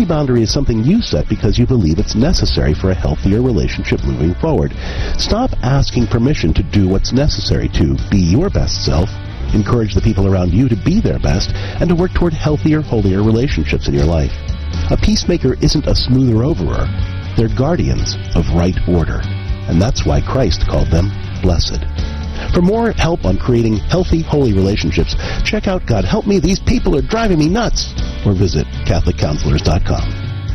healthy boundary is something you set because you believe it's necessary for a healthier relationship moving forward. Stop asking permission to do what's necessary to be your best self, encourage the people around you to be their best, and to work toward healthier, holier relationships in your life. A peacemaker isn't a smoother overer. They're guardians of right order. And that's why Christ called them blessed. For more help on creating healthy, holy relationships, check out God Help Me, These People Are Driving Me Nuts, or visit CatholicCounselors.com.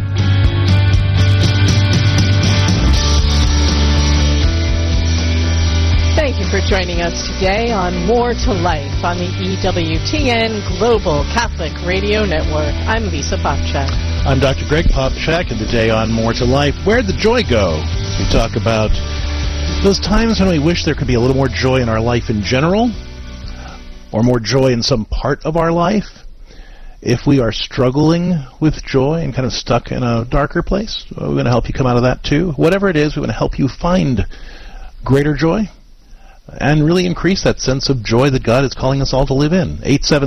Thank you for joining us today on More to Life on the EWTN Global Catholic Radio Network. I'm Lisa Popchak. I'm Dr. Greg Popchak, and today on More to Life, where'd the joy go? We talk about those times when we wish there could be a little more joy in our life in general, or more joy in some part of our life. If we are struggling with joy and kind of stuck in a darker place, we're going to help you come out of that too. Whatever it is, we want to help you find greater joy and really increase that sense of joy that God is calling us all to live in.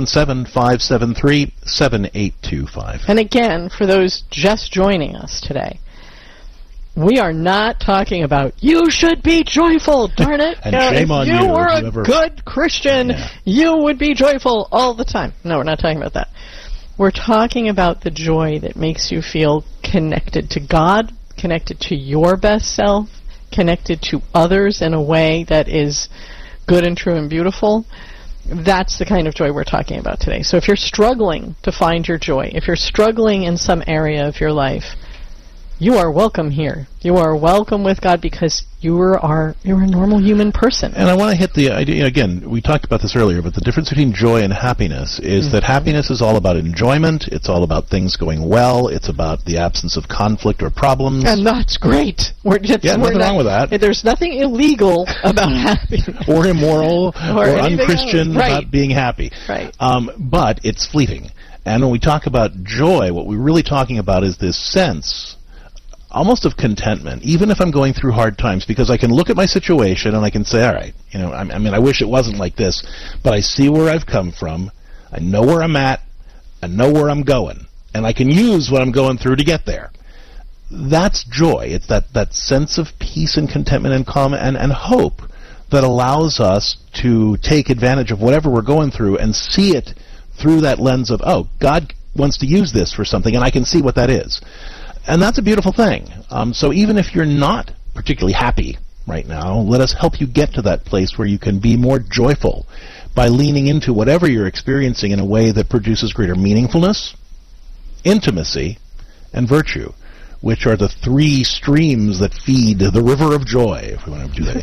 877-573-7825. And again, for those just joining us today, we are not talking about, you should be joyful, darn it. And shame on you. If you were a good Christian, you would be joyful all the time. No, we're not talking about that. We're talking about the joy that makes you feel connected to God, connected to your best self, connected to others in a way that is good and true and beautiful. That's the kind of joy we're talking about today. So if you're struggling to find your joy, if you're struggling in some area of your life, you are welcome here. You are welcome with God because you're a normal human person. And I want to hit the idea, again, we talked about this earlier, but the difference between joy and happiness is that happiness is all about enjoyment, it's all about things going well, it's about the absence of conflict or problems. And that's great. Nothing wrong with that. There's nothing illegal about happiness. Or immoral or unchristian about being happy. Right. But it's fleeting. And when we talk about joy, what we're really talking about is this sense almost of contentment, even if I'm going through hard times, because I can look at my situation and I can say, all right, I wish it wasn't like this, but I see where I've come from, I know where I'm at, I know where I'm going, and I can use what I'm going through to get there. That's joy. It's that sense of peace and contentment and calm and hope that allows us to take advantage of whatever we're going through and see it through that lens of, oh, God wants to use this for something, and I can see what that is. And that's a beautiful thing. So even if you're not particularly happy right now, let us help you get to that place where you can be more joyful by leaning into whatever you're experiencing in a way that produces greater meaningfulness, intimacy, and virtue, which are the three streams that feed the river of joy, if we want to do that.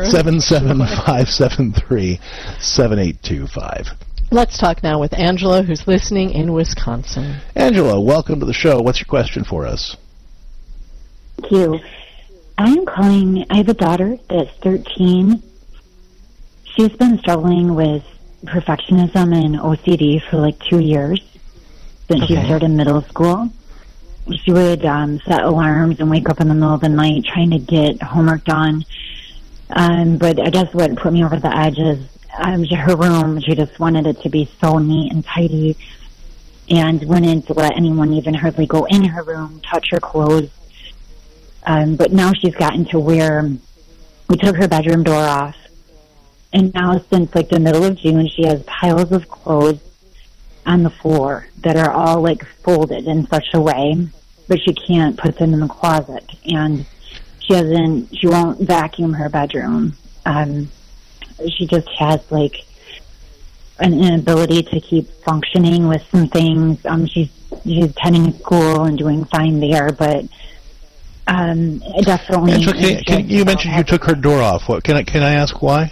877-573-7825. Let's talk now with Angela, who's listening in Wisconsin. Angela, welcome to the show. What's your question for us? Thank you. I'm calling, I have a daughter that's 13. She's been struggling with perfectionism and OCD for like 2 years since she started middle school. She would set alarms and wake up in the middle of the night trying to get homework done. But I guess what put me over the edge is her room. She just wanted it to be so neat and tidy and wouldn't let anyone even hardly go in her room, touch her clothes. But now she's gotten to where we took her bedroom door off. And now since like the middle of June, she has piles of clothes on the floor that are all like folded in such a way, but she can't put them in the closet. And she won't vacuum her bedroom. She just has like an inability to keep functioning with some things. She's attending school and doing fine there, but definitely. You mentioned you took her door off. What can I ask why?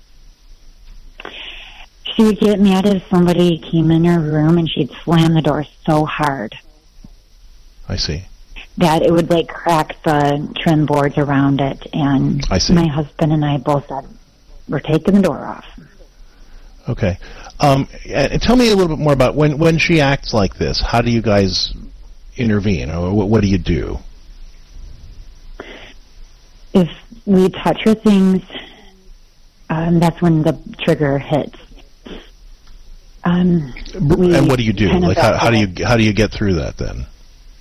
She would get mad if somebody came in her room and she'd slam the door so hard. I see. That it would like crack the trim boards around it, and I see. My husband and I both said, we're taking the door off. Okay. Tell me a little bit more about when she acts like this. How do you guys intervene, or what do you do? If we touch her things, that's when the trigger hits. And what do you do? Like how do you get through that then?